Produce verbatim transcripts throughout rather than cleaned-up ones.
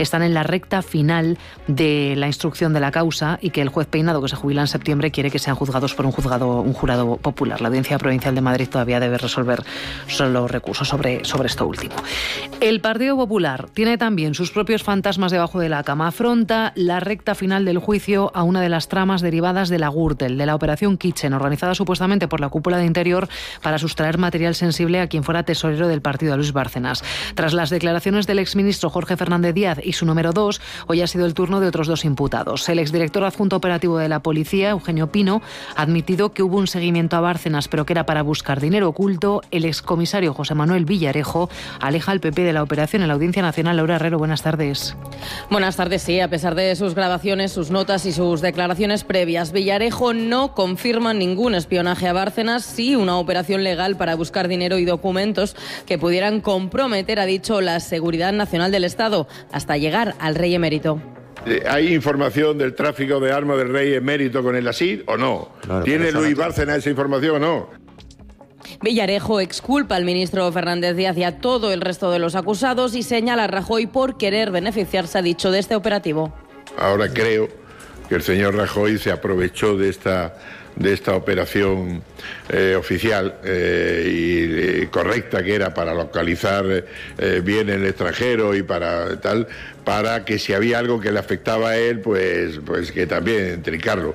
están en la recta final de la instrucción de la causa y que el juez Peinado, que se jubila en septiembre, quiere que sean juzgados por un juzgado, un jurado popular. La Audiencia Provincial de Madrid todavía debe resolver solo recursos sobre, sobre esto último. El Partido Popular tiene también sus propios fantasmas debajo de la cama. Afronta la recta final del juicio a una de las tramas derivadas de la Gürtel, de la Operación Kitchen, organizada supuestamente por la cúpula de Interior para sustraer material sensible a quien fuera tesorero del partido, a Luis Bárcenas. Tras las declaraciones del exministro Jorge Fernández Díaz y su número dos, hoy ha sido el turno de otros dos imputados. El exdirector adjunto operativo de la policía, Eugenio Pino, ha admitido que hubo un seguimiento a Bárcenas, pero que era para buscar dinero oculto. El excomisario José Manuel Villarejo aleja al P P de la operación en la Audiencia Nacional. Laura Herrero, buenas tardes. Buenas tardes, sí. A pesar de sus grabaciones, sus notas y sus declaraciones previas, Villarejo no confirma ningún espionaje a Bárcenas, sí una operación legal para buscar dinero y documentos que pudieran comprometer, ha dicho, la seguridad nacional del Estado, hasta llegar al rey emérito. ¿Hay información del tráfico de armas del rey emérito con el Asir o no? Claro, ¿tiene Luis Bárcenas esa información o no? Villarejo exculpa al ministro Fernández Díaz y a todo el resto de los acusados y señala a Rajoy por querer beneficiarse, ha dicho, de este operativo. Ahora creo que el señor Rajoy se aprovechó de esta, de esta operación eh, oficial eh, y eh, correcta que era para localizar eh, bien en el extranjero y para tal, para que si había algo que le afectaba a él, pues, pues que también trincarlo.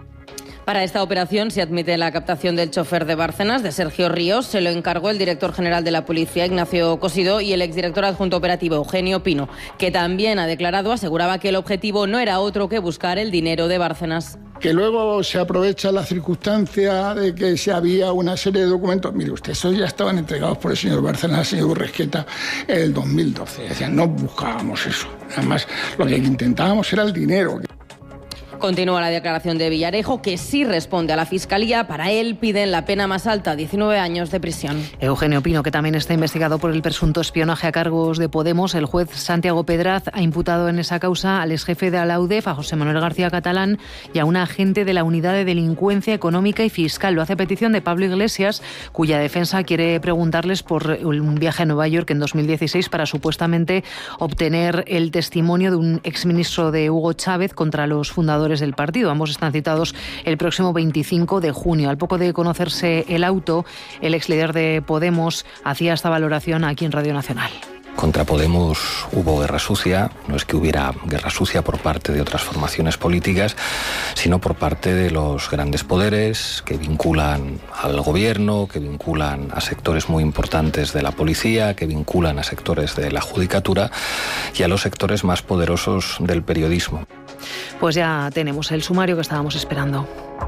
Para esta operación se admite la captación del chofer de Bárcenas, de Sergio Ríos. Se lo encargó el director general de la Policía, Ignacio Cosido, y el exdirector adjunto operativo, Eugenio Pino, que también ha declarado, aseguraba que el objetivo no era otro que buscar el dinero de Bárcenas. Que luego se aprovecha la circunstancia de que se había una serie de documentos. Mire usted, esos ya estaban entregados por el señor Bárcenas al señor Urresqueta en el dos mil doce. Decían, no buscábamos eso. Además, lo que intentábamos era el dinero. Continúa la declaración de Villarejo, que sí responde a la Fiscalía. Para él piden la pena más alta, diecinueve años de prisión. Eugenio Pino, que también está investigado por el presunto espionaje a cargos de Podemos. El juez Santiago Pedraz ha imputado en esa causa al exjefe de la U D E F, a José Manuel García Catalán, y a un agente de la Unidad de Delincuencia Económica y Fiscal. Lo hace a petición de Pablo Iglesias, cuya defensa quiere preguntarles por un viaje a Nueva York en dos mil dieciséis para supuestamente obtener el testimonio de un exministro de Hugo Chávez contra los fundadores del partido. Ambos están citados el próximo veinticinco de junio. Al poco de conocerse el auto, el ex líder de Podemos hacía esta valoración aquí en Radio Nacional. Contra Podemos hubo guerra sucia, no es que hubiera guerra sucia por parte de otras formaciones políticas, sino por parte de los grandes poderes que vinculan al gobierno, que vinculan a sectores muy importantes de la policía, que vinculan a sectores de la judicatura y a los sectores más poderosos del periodismo. Pues ya tenemos el sumario que estábamos esperando.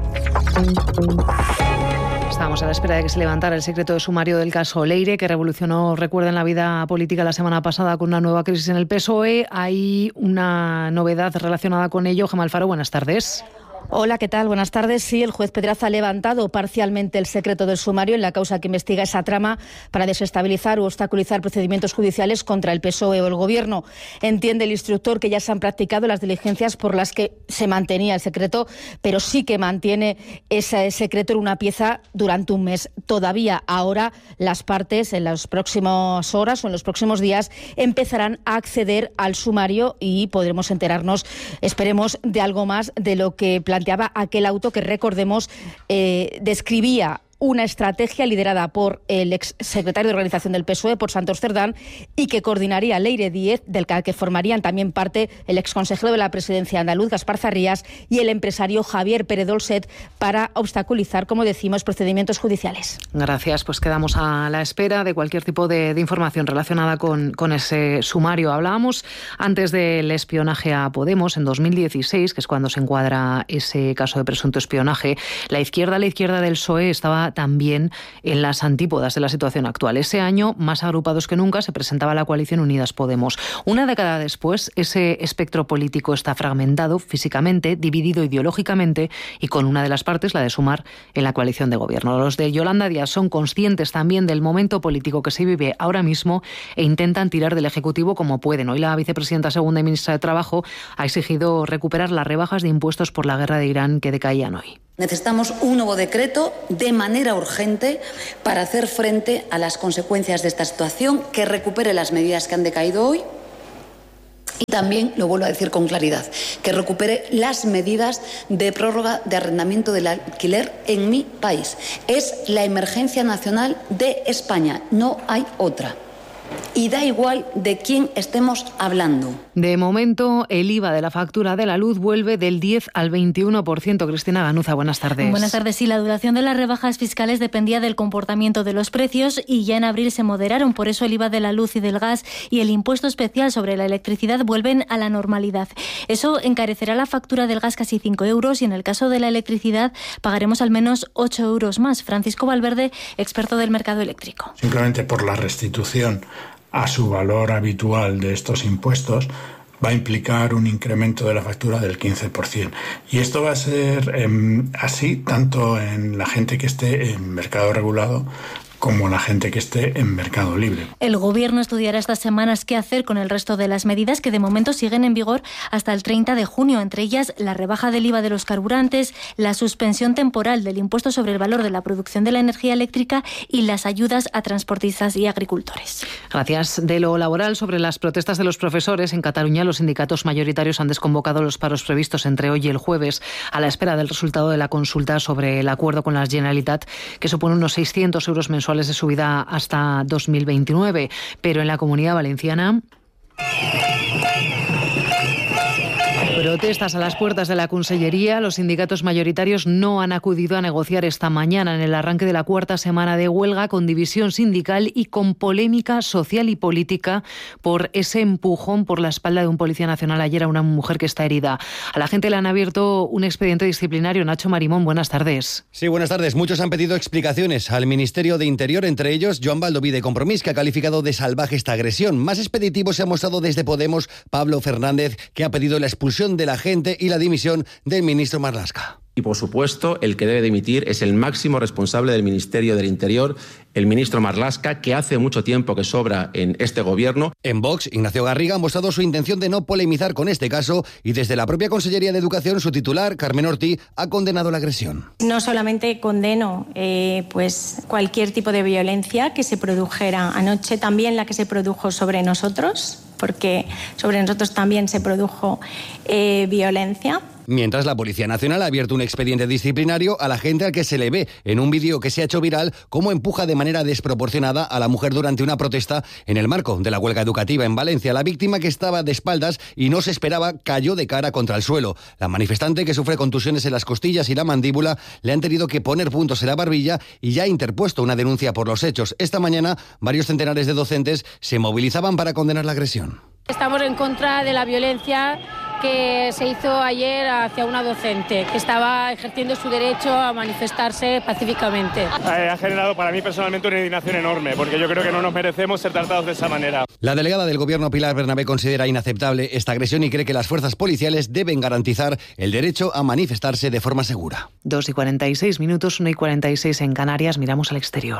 Estábamos a la espera de que se levantara el secreto de sumario del caso Leire, que revolucionó, recuerden, la vida política la semana pasada con una nueva crisis en el P S O E. Hay una novedad relacionada con ello. Gemma Alfaro, buenas tardes. Hola, ¿qué tal? Buenas tardes. Sí, el juez Pedraz ha levantado parcialmente el secreto del sumario en la causa que investiga esa trama para desestabilizar u obstaculizar procedimientos judiciales contra el P S O E o el Gobierno. Entiende el instructor que ya se han practicado las diligencias por las que se mantenía el secreto, pero sí que mantiene ese secreto en una pieza durante un mes. Todavía ahora las partes en las próximas horas o en los próximos días empezarán a acceder al sumario y podremos enterarnos, esperemos, de algo más de lo que planteaba aquel auto que, recordemos, eh, describía una estrategia liderada por el ex secretario de Organización del P S O E, por Santos Cerdán, y que coordinaría Leire Díez, del que formarían también parte el ex consejero de la presidencia andaluz, Gaspar Zarrías, y el empresario Javier Pérez Dolcet, para obstaculizar, como decimos, procedimientos judiciales. Gracias, pues quedamos a la espera de cualquier tipo de, de información relacionada con, con ese sumario. Hablábamos antes del espionaje a Podemos en dos mil dieciséis, que es cuando se encuadra ese caso de presunto espionaje. La izquierda, la izquierda del P S O E, estaba también en las antípodas de la situación actual. Ese año, más agrupados que nunca, se presentaba la coalición Unidas Podemos. Una década después, ese espectro político está fragmentado físicamente, dividido ideológicamente y con una de las partes, la de Sumar, en la coalición de gobierno. Los de Yolanda Díaz son conscientes también del momento político que se vive ahora mismo e intentan tirar del Ejecutivo como pueden. Hoy la vicepresidenta segunda y ministra de Trabajo ha exigido recuperar las rebajas de impuestos por la guerra de Irán que decaían hoy. Necesitamos un nuevo decreto de manera urgente para hacer frente a las consecuencias de esta situación, que recupere las medidas que han decaído hoy Y también, lo vuelvo a decir con claridad, que recupere las medidas de prórroga de arrendamiento del alquiler en mi país. Es la emergencia nacional de España, no hay otra. Y da igual de quién estemos hablando. De momento, el I V A de la factura de la luz vuelve del diez al veintiuno por ciento. Cristina Ganuza, buenas tardes. Buenas tardes. Sí, la duración de las rebajas fiscales dependía del comportamiento de los precios y ya en abril se moderaron. Por eso el I V A de la luz y del gas y el impuesto especial sobre la electricidad vuelven a la normalidad. Eso encarecerá la factura del gas casi cinco euros y en el caso de la electricidad pagaremos al menos ocho euros más. Francisco Valverde, experto del mercado eléctrico. Simplemente por la restitución a su valor habitual de estos impuestos va a implicar un incremento de la factura del quince por ciento. Y esto va a ser eh, así tanto en la gente que esté en mercado regulado como la gente que esté en mercado libre. El Gobierno estudiará estas semanas qué hacer con el resto de las medidas que de momento siguen en vigor hasta el treinta de junio, entre ellas la rebaja del I V A de los carburantes, la suspensión temporal del impuesto sobre el valor de la producción de la energía eléctrica y las ayudas a transportistas y agricultores. Gracias. De lo laboral, sobre las protestas de los profesores, en Cataluña los sindicatos mayoritarios han desconvocado los paros previstos entre hoy y el jueves a la espera del resultado de la consulta sobre el acuerdo con la Generalitat, que supone unos seiscientos euros mensuales de subida hasta dos mil veintinueve, pero en la Comunidad Valenciana protestas a las puertas de la Consellería. Los sindicatos mayoritarios no han acudido a negociar esta mañana en el arranque de la cuarta semana de huelga, con división sindical y con polémica social y política por ese empujón por la espalda de un policía nacional ayer a una mujer que está herida. A la gente le han abierto un expediente disciplinario. Nacho Marimón, buenas tardes. Sí, buenas tardes. Muchos han pedido explicaciones al Ministerio de Interior, entre ellos Joan Baldoví de Compromís, que ha calificado de salvaje esta agresión. Más expeditivo se ha mostrado desde Podemos Pablo Fernández, que ha pedido la expulsión de la gente y la dimisión del ministro Marlaska. Y, por supuesto, el que debe dimitir es el máximo responsable del Ministerio del Interior, el ministro Marlaska, que hace mucho tiempo que sobra en este gobierno. En Vox, Ignacio Garriga ha mostrado su intención de no polemizar con este caso y desde la propia Consellería de Educación, su titular, Carmen Ortí, ha condenado la agresión. No solamente condeno eh, pues cualquier tipo de violencia que se produjera anoche, también la que se produjo sobre nosotros, porque sobre nosotros también se produjo eh, violencia. Mientras la Policía Nacional ha abierto un expediente disciplinario a la gente al que se le ve en un vídeo que se ha hecho viral cómo empuja de manera desproporcionada a la mujer durante una protesta en el marco de la huelga educativa en Valencia. La víctima, que estaba de espaldas y no se esperaba, cayó de cara contra el suelo. La manifestante, que sufre contusiones en las costillas y la mandíbula, le han tenido que poner puntos en la barbilla y ya ha interpuesto una denuncia por los hechos. Esta mañana, varios centenares de docentes se movilizaban para condenar la agresión. Estamos en contra de la violencia que se hizo ayer hacia una docente que estaba ejerciendo su derecho a manifestarse pacíficamente. Eh, ha generado para mí personalmente una indignación enorme, porque yo creo que no nos merecemos ser tratados de esa manera. La delegada del Gobierno, Pilar Bernabé, considera inaceptable esta agresión y cree que las fuerzas policiales deben garantizar el derecho a manifestarse de forma segura. dos y cuarenta y seis minutos, una y cuarenta y seis en Canarias. Miramos al exterior.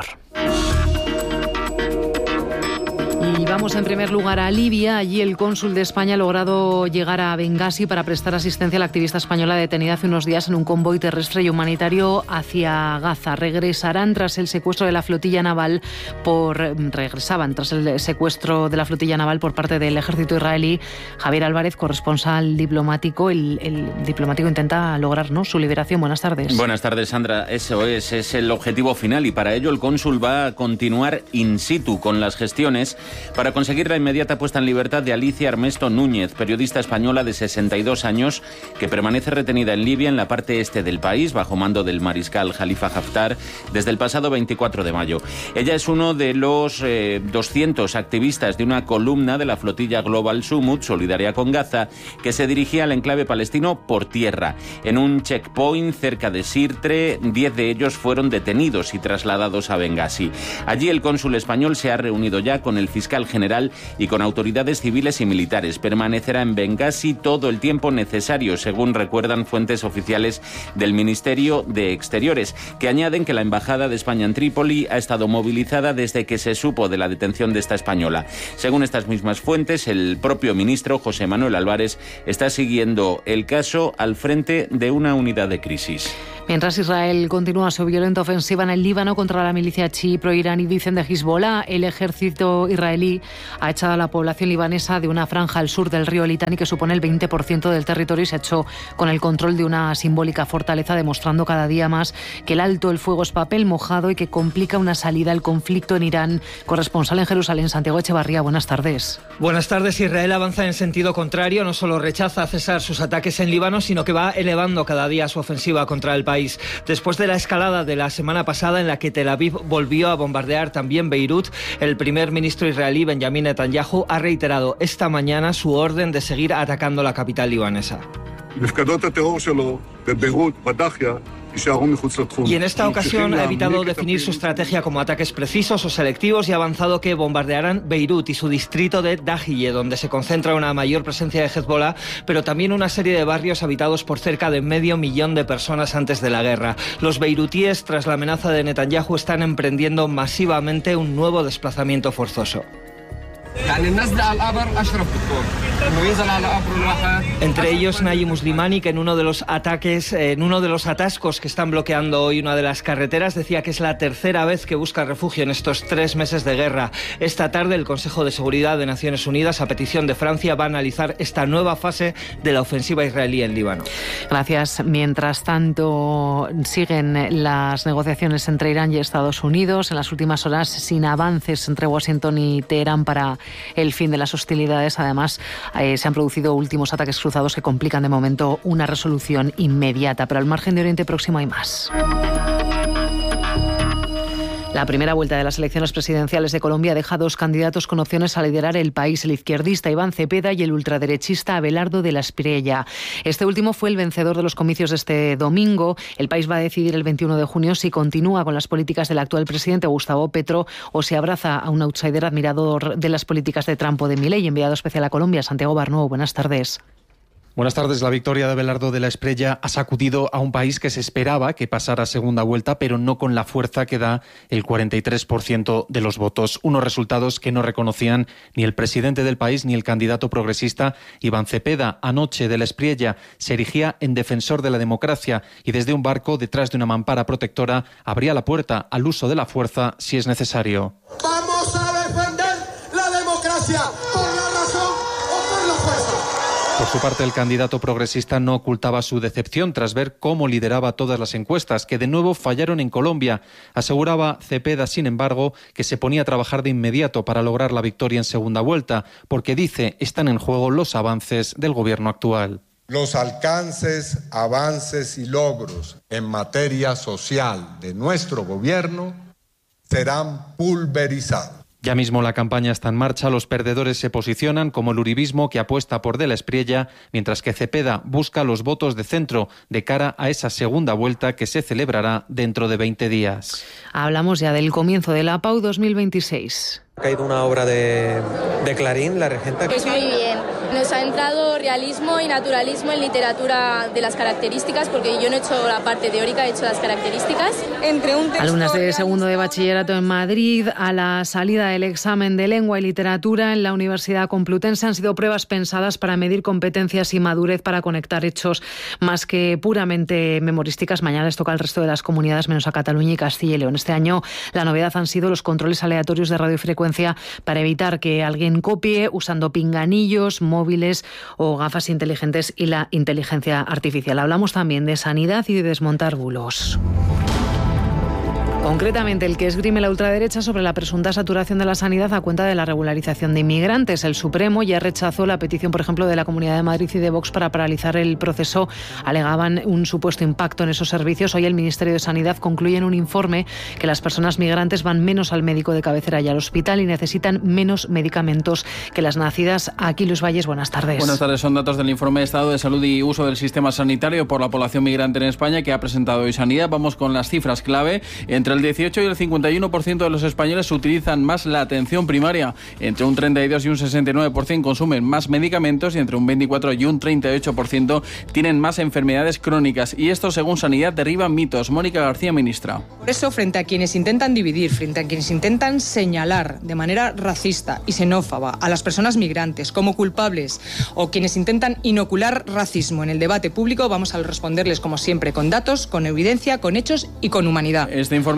Y vamos en primer lugar a Libia. Allí el cónsul de España ha logrado llegar a Bengasi para prestar asistencia a la activista española detenida hace unos días en un convoy terrestre y humanitario hacia Gaza. Regresarán tras el secuestro de la flotilla naval por regresaban tras el secuestro de la flotilla naval por parte del ejército israelí. Javier Álvarez, corresponsal diplomático. El, el diplomático intenta lograr, ¿no?, su liberación. Buenas tardes. Buenas tardes, Sandra. Eso es, es el objetivo final y para ello el cónsul va a continuar in situ con las gestiones para conseguir la inmediata puesta en libertad de Alicia Armesto Núñez, periodista española de sesenta y dos años que permanece retenida en Libia, en la parte este del país, bajo mando del mariscal Khalifa Haftar, desde el pasado veinticuatro de mayo. Ella es uno de los eh, doscientos activistas de una columna de la flotilla Global Sumut, solidaria con Gaza, que se dirigía al enclave palestino por tierra. En un checkpoint cerca de Sirte, diez de ellos fueron detenidos y trasladados a Bengasi. Allí el cónsul español se ha reunido ya con el fiscal general y con autoridades civiles y militares. Permanecerá en Bengasi todo el tiempo necesario, según recuerdan fuentes oficiales del Ministerio de Exteriores, que añaden que la Embajada de España en Trípoli ha estado movilizada desde que se supo de la detención de esta española. Según estas mismas fuentes, el propio ministro, José Manuel Álvarez, está siguiendo el caso al frente de una unidad de crisis. Mientras Israel continúa su violenta ofensiva en el Líbano contra la milicia chií pro-iraní, dicen de Hezbollah, el ejército israelí ha echado a la población libanesa de una franja al sur del río Litani que supone el veinte por ciento del territorio y se ha hecho con el control de una simbólica fortaleza, demostrando cada día más que el alto el fuego es papel mojado y que complica una salida al conflicto en Irán. Corresponsal en Jerusalén, Santiago Echevarría, buenas tardes. Buenas tardes. Israel avanza en sentido contrario, no solo rechaza cesar sus ataques en Líbano, sino que va elevando cada día su ofensiva contra el país. Después de la escalada de la semana pasada en la que Tel Aviv volvió a bombardear también Beirut, el primer ministro israelí Benjamin Netanyahu ha reiterado esta mañana su orden de seguir atacando la capital libanesa. Y en esta ocasión ha evitado definir su estrategia como ataques precisos o selectivos y ha avanzado que bombardearán Beirut y su distrito de Dahiye, donde se concentra una mayor presencia de Hezbollah, pero también una serie de barrios habitados por cerca de medio millón de personas antes de la guerra. Los beirutíes, tras la amenaza de Netanyahu, están emprendiendo masivamente un nuevo desplazamiento forzoso. Entre ellos Nayi Muslimani, que en uno de los ataques, en uno de los atascos que están bloqueando hoy una de las carreteras, decía que es la tercera vez que busca refugio en estos tres meses de guerra. Esta tarde el Consejo de Seguridad de Naciones Unidas, a petición de Francia, va a analizar esta nueva fase de la ofensiva israelí en Líbano. Gracias. Mientras tanto, siguen las negociaciones entre Irán y Estados Unidos. En las últimas horas, sin avances entre Washington y Teherán para el fin de las hostilidades. Además, eh, se han producido últimos ataques cruzados que complican de momento una resolución inmediata. Pero al margen de Oriente Próximo hay más. La primera vuelta de las elecciones presidenciales de Colombia deja dos candidatos con opciones a liderar el país, el izquierdista Iván Cepeda y el ultraderechista Abelardo de la Espriella. Este último fue el vencedor de los comicios de este domingo. El país va a decidir el veintiuno de junio si continúa con las políticas del actual presidente Gustavo Petro o se abraza a un outsider admirador de las políticas de Trump o de Milei. Enviado especial a Colombia, Santiago Barnuevo, buenas tardes. Buenas tardes. La victoria de Abelardo de la Espriella ha sacudido a un país que se esperaba que pasara a segunda vuelta, pero no con la fuerza que da el cuarenta y tres por ciento de los votos. Unos resultados que no reconocían ni el presidente del país ni el candidato progresista Iván Cepeda. Anoche de la Espriella se erigía en defensor de la democracia y desde un barco detrás de una mampara protectora abría la puerta al uso de la fuerza si es necesario. Vamos a defender la democracia por la razón o por la fuerza. Por su parte, el candidato progresista no ocultaba su decepción tras ver cómo lideraba todas las encuestas, que de nuevo fallaron en Colombia. Aseguraba Cepeda, sin embargo, que se ponía a trabajar de inmediato para lograr la victoria en segunda vuelta, porque dice están en juego los avances del gobierno actual. Los alcances, avances y logros en materia social de nuestro gobierno serán pulverizados. Ya mismo la campaña está en marcha, los perdedores se posicionan como el uribismo que apuesta por de la Espriella, mientras que Cepeda busca los votos de centro de cara a esa segunda vuelta que se celebrará dentro de veinte días. Hablamos ya del comienzo de la PAU dos mil veintiséis. Ha caído una obra de, de Clarín, La Regenta. Pues muy bien. Nos ha entrado realismo y naturalismo en literatura de las características, porque yo no he hecho la parte teórica, he hecho las características. Entre un texto... Alumnas de segundo de bachillerato en Madrid, a la salida del examen de lengua y literatura en la Universidad Complutense han sido pruebas pensadas para medir competencias y madurez para conectar hechos más que puramente memorísticas. Mañana les toca al resto de las comunidades, menos a Cataluña y Castilla y León. Este año la novedad han sido los controles aleatorios de radiofrecuencia para evitar que alguien copie usando pinganillos, móviles o gafas inteligentes y la inteligencia artificial. Hablamos también de sanidad y de desmontar bulos. Concretamente, el que esgrime la ultraderecha sobre la presunta saturación de la sanidad a cuenta de la regularización de inmigrantes. El Supremo ya rechazó la petición, por ejemplo, de la Comunidad de Madrid y de Vox para paralizar el proceso. Alegaban un supuesto impacto en esos servicios. Hoy el Ministerio de Sanidad concluye en un informe que las personas migrantes van menos al médico de cabecera y al hospital y necesitan menos medicamentos que las nacidas aquí. Luis Valles, buenas tardes. Buenas tardes. Son datos del informe de Estado de Salud y Uso del Sistema Sanitario por la población migrante en España que ha presentado hoy Sanidad. Vamos con las cifras clave. Entre el dieciocho y el cincuenta y uno por ciento de los españoles utilizan más la atención primaria. Entre un treinta y dos y un sesenta y nueve por ciento consumen más medicamentos y entre un veinticuatro y un treinta y ocho por ciento tienen más enfermedades crónicas. Y esto, según Sanidad, derriba mitos. Mónica García, ministra. Por eso, frente a quienes intentan dividir, frente a quienes intentan señalar de manera racista y xenófoba a las personas migrantes como culpables o quienes intentan inocular racismo en el debate público, vamos a responderles, como siempre, con datos, con evidencia, con hechos y con humanidad. Este informe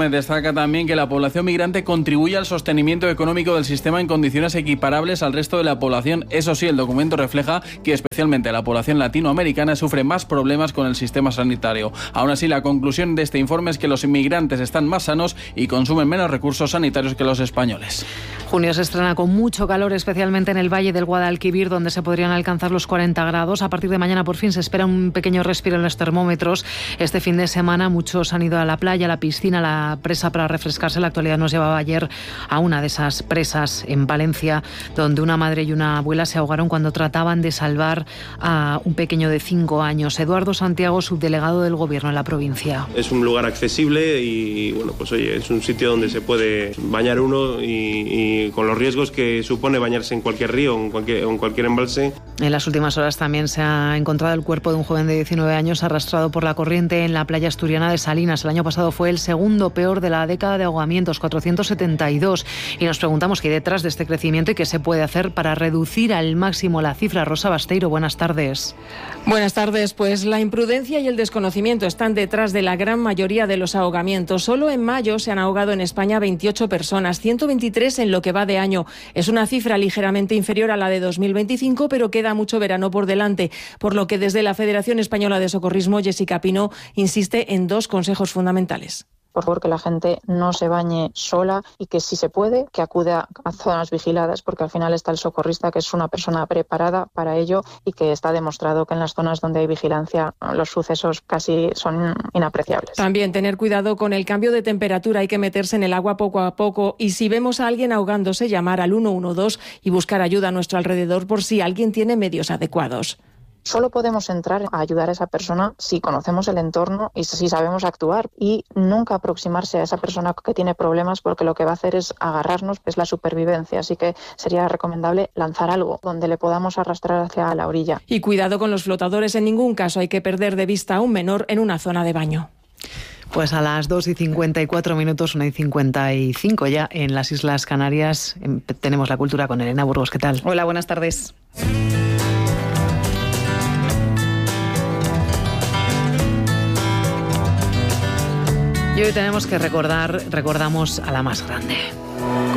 informe destaca también que la población migrante contribuye al sostenimiento económico del sistema en condiciones equiparables al resto de la población. Eso sí, el documento refleja que especialmente la población latinoamericana sufre más problemas con el sistema sanitario. Aún así, la conclusión de este informe es que los inmigrantes están más sanos y consumen menos recursos sanitarios que los españoles. Junio se estrena con mucho calor, especialmente en el Valle del Guadalquivir, donde se podrían alcanzar los cuarenta grados. A partir de mañana, por fin, se espera un pequeño respiro en los termómetros. Este fin de semana muchos han ido a la playa, a la piscina, a la presa para refrescarse. La actualidad nos llevaba ayer a una de esas presas en Valencia, donde una madre y una abuela se ahogaron cuando trataban de salvar a un pequeño de cinco años. Eduardo Santiago, subdelegado del Gobierno en la provincia. Es un lugar accesible y, bueno, pues oye, es un sitio donde se puede bañar uno y, y con los riesgos que supone bañarse en cualquier río o en cualquier, en cualquier embalse. En las últimas horas también se ha encontrado el cuerpo de un joven de diecinueve años arrastrado por la corriente en la playa asturiana de Salinas. El año pasado fue el segundo peor de la década de ahogamientos, cuatrocientos setenta y dos. Y nos preguntamos qué hay detrás de este crecimiento y qué se puede hacer para reducir al máximo la cifra. Rosa Basteiro, buenas tardes. Buenas tardes. Pues la imprudencia y el desconocimiento están detrás de la gran mayoría de los ahogamientos. Solo en mayo se han ahogado en España veintiocho personas, ciento veintitrés en lo que va de año. Es una cifra ligeramente inferior a la de dos mil veinticinco, pero queda mucho verano por delante, por lo que desde la Federación Española de Socorrismo, Jessica Pino, insiste en dos consejos fundamentales. Por favor, que la gente no se bañe sola y que si se puede, que acuda a zonas vigiladas, porque al final está el socorrista, que es una persona preparada para ello y que está demostrado que en las zonas donde hay vigilancia los sucesos casi son inapreciables. También tener cuidado con el cambio de temperatura, hay que meterse en el agua poco a poco y si vemos a alguien ahogándose, llamar al uno uno dos y buscar ayuda a nuestro alrededor por si alguien tiene medios adecuados. Solo podemos entrar a ayudar a esa persona si conocemos el entorno y si sabemos actuar, y nunca aproximarse a esa persona que tiene problemas, porque lo que va a hacer es agarrarnos, es la supervivencia. Así que sería recomendable lanzar algo donde le podamos arrastrar hacia la orilla. Y cuidado con los flotadores, en ningún caso hay que perder de vista a un menor en una zona de baño. Pues a las dos y cincuenta y cuatro minutos, una y cincuenta y cinco ya en las Islas Canarias, tenemos la cultura con Elena Burgos. ¿Qué tal? Hola, buenas tardes. Y hoy tenemos que recordar, recordamos a la más grande.